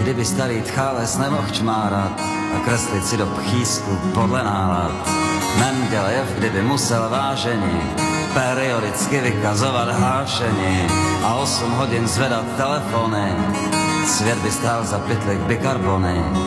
kdyby starý tchálec nemohl čmárat a kreslit si do pchýsku podle nálad. Mendělejev, kdyby musel vážení periodicky vykazovat hlášení a 8 hodin zvedat telefony, svět by stál za pytlik bikarbony.